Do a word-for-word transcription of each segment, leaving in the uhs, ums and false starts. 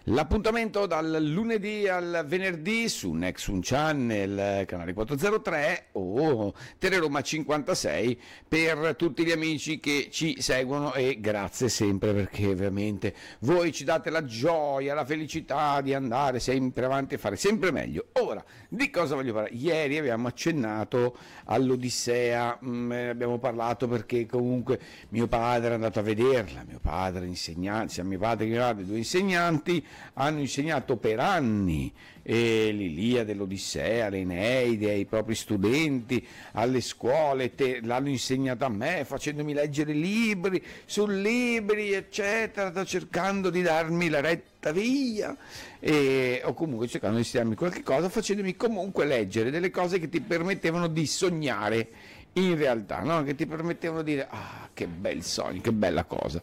L'appuntamento dal lunedì al venerdì su Nexun Channel, canale quattrocentotre o Teleroma cinquantasei per tutti gli amici che ci seguono, e grazie sempre perché veramente voi ci date la gioia, la felicità di andare sempre avanti e fare sempre meglio. Ora, di cosa voglio parlare? Ieri abbiamo accennato all'Odissea, ne abbiamo parlato perché comunque mio padre è andato a vederla, mio padre insegnante, sia mio padre che mio padre, due insegnanti, hanno insegnato per anni eh, l'Iliade, l'Odissea, l'Eneide ai propri studenti, alle scuole, te, l'hanno insegnata a me facendomi leggere libri su libri eccetera, sto cercando di darmi la retta via e, o comunque cercando di insegnarmi qualche cosa, facendomi comunque leggere delle cose che ti permettevano di sognare in realtà, no? Che ti permettevano di dire ah, che bel sogno, che bella cosa.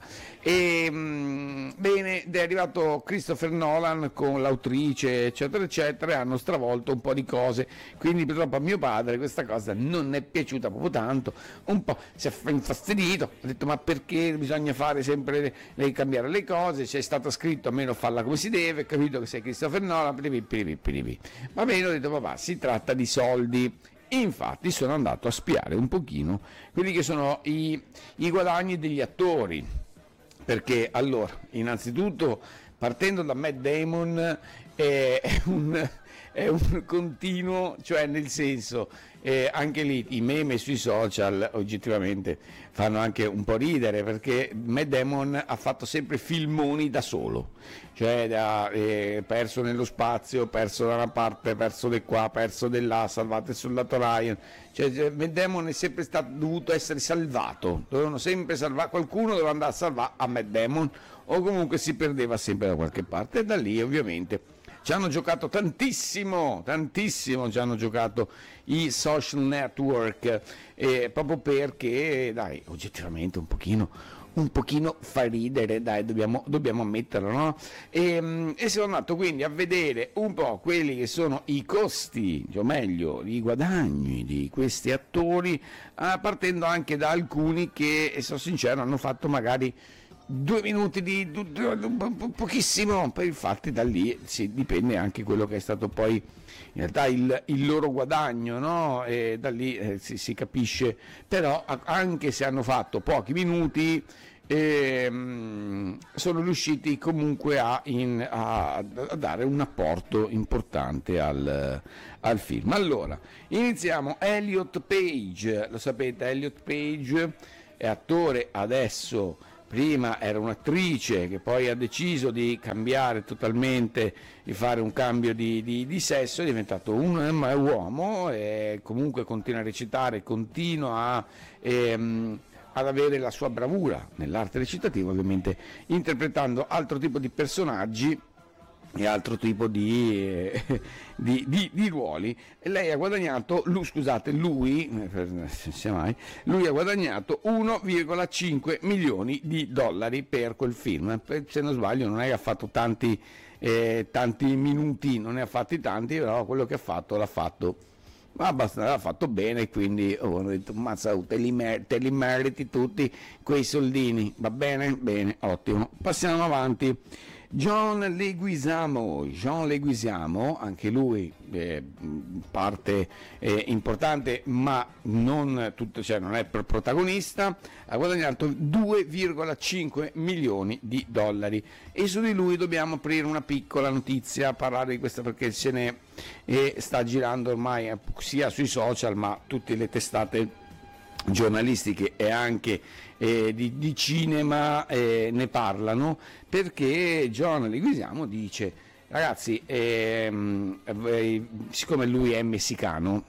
E mh, bene, è arrivato Christopher Nolan con l'autrice eccetera eccetera e hanno stravolto un po' di cose, quindi purtroppo a mio padre questa cosa non è piaciuta proprio tanto, un po' si è infastidito, ha detto ma perché bisogna fare sempre le, cambiare le cose, c'è stato scritto almeno farla come si deve, capito che sei Christopher Nolan, piripi, piripi, piripi. Va bene, ho detto papà, si tratta di soldi. Infatti sono andato a spiare un pochino quelli che sono i, i guadagni degli attori, perché allora innanzitutto partendo da Matt Damon è un, è un continuo, cioè nel senso eh, anche lì i meme sui social oggettivamente fanno anche un po' ridere, perché Matt Damon ha fatto sempre filmoni da solo, cioè da, eh, perso nello spazio, perso da una parte, perso di qua, perso di là, salvate sul lato Ryan, cioè Matt Damon è sempre stato dovuto essere salvato, dovevano sempre salvare, qualcuno doveva andare a salvare a Matt Damon o comunque si perdeva sempre da qualche parte, e da lì ovviamente ci hanno giocato tantissimo, tantissimo ci hanno giocato i social network, eh, proprio perché, dai, oggettivamente un pochino, un pochino fa ridere, dai, dobbiamo, dobbiamo ammetterlo, no? E, e sono andato quindi a vedere un po' quelli che sono i costi, o meglio, i guadagni di questi attori, eh, partendo anche da alcuni che, e sono sincero, hanno fatto magari due minuti di, di, di, di pochissimo, poi infatti da lì si dipende anche quello che è stato poi in realtà il, il loro guadagno, no? E da lì eh, si, si capisce, però anche se hanno fatto pochi minuti ehm, sono riusciti comunque a, in, a, a dare un apporto importante al, al film. Allora iniziamo. Elliot Page, lo sapete, Elliot Page è attore adesso. Prima era un'attrice che poi ha deciso di cambiare totalmente, di fare un cambio di, di, di sesso, è diventato un uomo e comunque continua a recitare, continua a, ehm, ad avere la sua bravura nell'arte recitativa, ovviamente interpretando altro tipo di personaggi e altro tipo di, eh, di, di, di ruoli. E lei ha guadagnato, lui, scusate, lui, mai, lui ha guadagnato uno virgola cinque milioni di dollari per quel film, se non sbaglio non è che ha fatto tanti, eh, tanti minuti, non ne ha fatti tanti, però quello che ha fatto l'ha fatto abbastanza, l'ha fatto bene, quindi oh, hanno detto mazza, te li, mer- te li meriti tutti quei soldini, va bene? Bene, ottimo, passiamo avanti. John Leguizamo, John Leguizamo, anche lui eh, parte eh, importante, ma non tutto, cioè non è protagonista, ha guadagnato due virgola cinque milioni di dollari, e su di lui dobbiamo aprire una piccola notizia, parlare di questa perché se ne eh, sta girando ormai sia sui social ma tutte le testate giornalistiche e anche eh, di, di cinema eh, ne parlano, perché John Leguizamo dice ragazzi ehm, eh, siccome lui è messicano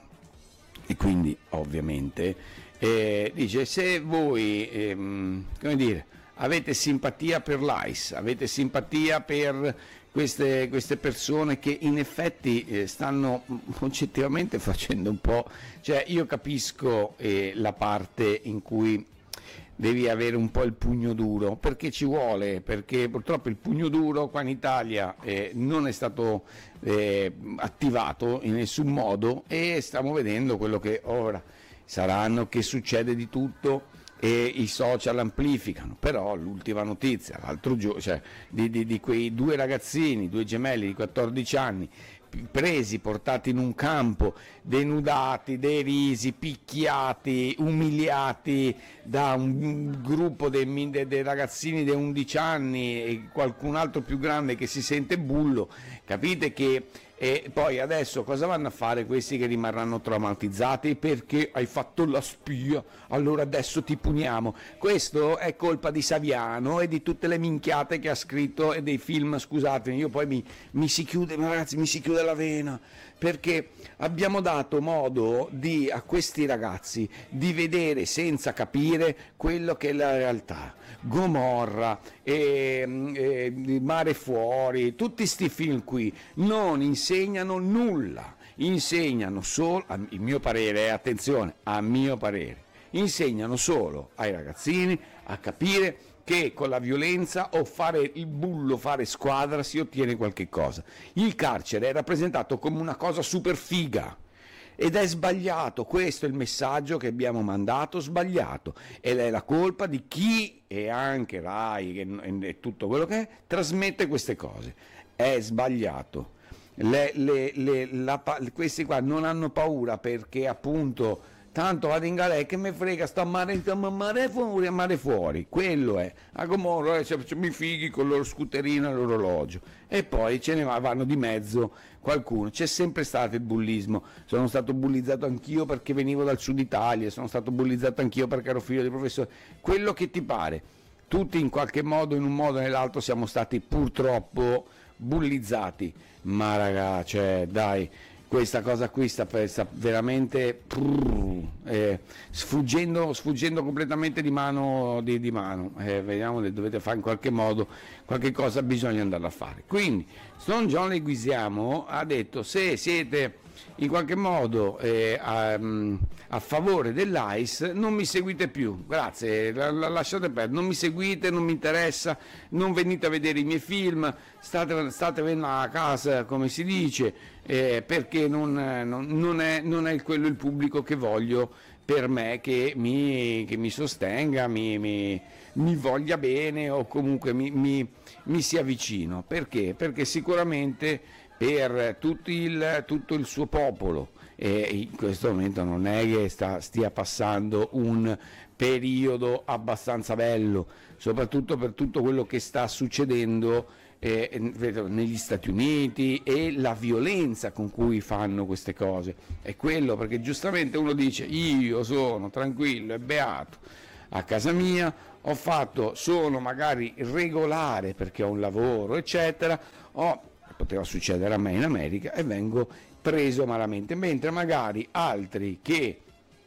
e quindi ovviamente eh, dice se voi ehm, come dire avete simpatia per l'I C E, avete simpatia per queste, queste persone che in effetti eh, stanno oggettivamente facendo un po', cioè io capisco eh, la parte in cui devi avere un po' il pugno duro, perché ci vuole, perché purtroppo il pugno duro qua in Italia eh, non è stato eh, attivato in nessun modo, e stiamo vedendo quello che ora saranno, che succede di tutto, e i social amplificano. Però l'ultima notizia, l'altro giorno, cioè, di, di, di quei due ragazzini, due gemelli di quattordici anni, presi, portati in un campo, denudati, derisi, picchiati, umiliati da un gruppo dei, dei, dei ragazzini di undici anni e qualcun altro più grande che si sente bullo, capite che e poi adesso cosa vanno a fare questi che rimarranno traumatizzati? Perché hai fatto la spia, allora adesso ti puniamo. Questo è colpa di Saviano e di tutte le minchiate che ha scritto e dei film, scusatemi, io poi mi, mi si chiude, ragazzi, mi si chiude la vena, perché abbiamo dato modo di, a questi ragazzi di vedere senza capire quello che è la realtà. Gomorra, e, e Mare Fuori, tutti sti film qui non insegnano nulla, insegnano solo, a mio parere, attenzione, a mio parere, insegnano solo ai ragazzini a capire che con la violenza o fare il bullo, fare squadra si ottiene qualche cosa. Il carcere è rappresentato come una cosa super figa. Ed è sbagliato, questo è il messaggio che abbiamo mandato, sbagliato, ed è la colpa di chi, e anche Rai e tutto quello che è, trasmette queste cose. È sbagliato. Le, le, le, la, questi qua non hanno paura perché appunto tanto vado in galera che mi frega, sta a mare, a mare fuori, a mare fuori, quello è, a Gomorra eh, mi fighi con il loro scooterino e l'orologio, e poi ce ne vanno di mezzo qualcuno. C'è sempre stato il bullismo, sono stato bullizzato anch'io perché venivo dal sud Italia, sono stato bullizzato anch'io perché ero figlio di professore, quello che ti pare, tutti in qualche modo, in un modo o nell'altro siamo stati purtroppo bullizzati, ma ragazzi, cioè, dai, questa cosa qui sta, sta veramente prrr, eh, sfuggendo, sfuggendo completamente di mano, di, di mano. Eh, vediamo, le dovete fare in qualche modo, qualche cosa bisogna andarla a fare. Quindi Don John Leguizamo ha detto: se siete in qualche modo eh, a, a favore dell'A I S, non mi seguite più, grazie, la, la, lasciate perdere, non mi seguite, non mi interessa, non venite a vedere i miei film, state, statevene a casa, come si dice, eh, perché non, non, non, è, non è quello il pubblico che voglio per me, che mi, che mi sostenga, mi, mi, mi voglia bene o comunque mi, mi, mi sia vicino. Perché? Perché sicuramente per tutto il, tutto il suo popolo, e in questo momento non è che sta, stia passando un periodo abbastanza bello, soprattutto per tutto quello che sta succedendo eh, negli Stati Uniti e la violenza con cui fanno queste cose. È quello, perché giustamente uno dice: io sono tranquillo e beato a casa mia, ho fatto, sono magari regolare perché ho un lavoro eccetera, ho poteva succedere a me in America, e vengo preso malamente, mentre magari altri che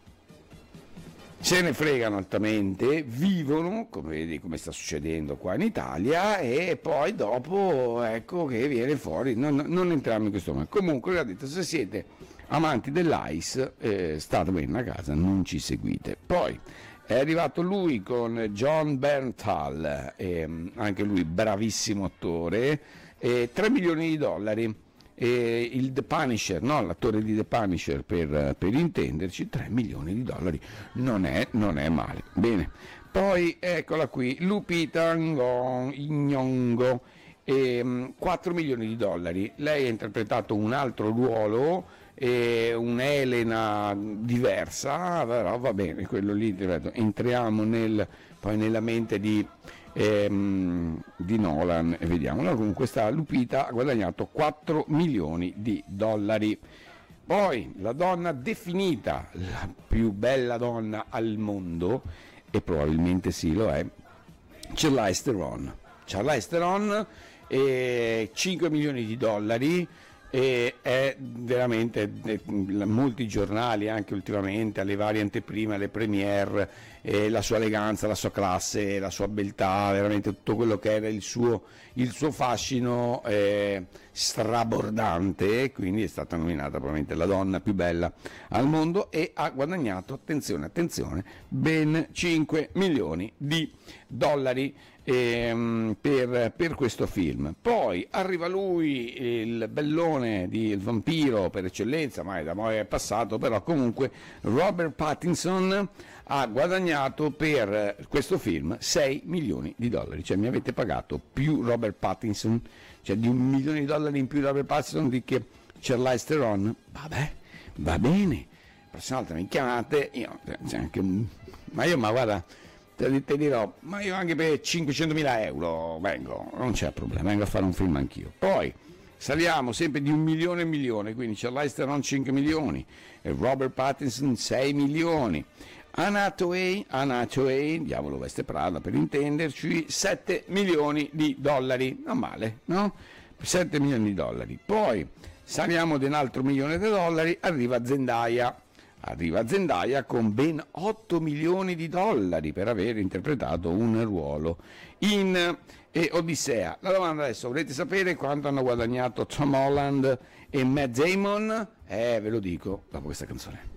se ne fregano altamente vivono, come vedi, come sta succedendo qua in Italia, e poi dopo ecco che viene fuori. Non, non entriamo in questo momento. Comunque, ho detto, se siete amanti dell'A I S, eh, state bene a casa, non ci seguite. Poi è arrivato lui con John Bernthal, eh, anche lui bravissimo attore, eh, tre milioni di dollari, eh, il The Punisher, no? L'attore di The Punisher, per, per intenderci, tre milioni di dollari, non è, non è male. Bene, poi eccola qui, Lupita Nyong'o, eh, quattro milioni di dollari, lei ha interpretato un altro ruolo, eh, un'Elena diversa, però va bene, quello lì, entriamo nel, poi nella mente di Ehm, di Nolan e vediamo. No, comunque questa Lupita ha guadagnato quattro milioni di dollari. Poi la donna definita la più bella donna al mondo, e probabilmente sì lo è, Charlize Theron. Charlize Theron, eh, cinque milioni di dollari, e è veramente, eh, molti giornali anche ultimamente, alle varie anteprime, alle premiere, eh, la sua eleganza, la sua classe, la sua beltà, veramente tutto quello che era il suo, il suo fascino eh, strabordante, quindi è stata nominata probabilmente la donna più bella al mondo, e ha guadagnato, attenzione, attenzione, ben cinque milioni di dollari. ehm, per, per questo film. Poi arriva lui, il bellone di Il vampiro per eccellenza, ma da mo' è passato, però comunque Robert Pattinson ha guadagnato per questo film sei milioni di dollari, cioè mi avete pagato più Robert Pattinson, cioè di un milione di dollari in più Robert Pattinson di che Charlize Theron. Vabbè, va bene, la prossima volta mi chiamate, io, c'è anche, ma io ma guarda, te, te dirò, ma io anche per cinquecentomila euro vengo, non c'è problema, vengo a fare un film anch'io. Poi saliamo sempre di un milione e milione, quindi Charlize Theron cinque milioni, e Robert Pattinson sei milioni. Anna Hathaway, Anna Hathaway, diavolo veste Prada per intenderci, sette milioni di dollari, non male, no? sette milioni di dollari. Poi saliamo di un altro milione di dollari, arriva Zendaya, arriva Zendaya con ben otto milioni di dollari per aver interpretato un ruolo in eh, Odissea. La domanda adesso, volete sapere quanto hanno guadagnato Tom Holland e Matt Damon? Eh, ve lo dico dopo questa canzone.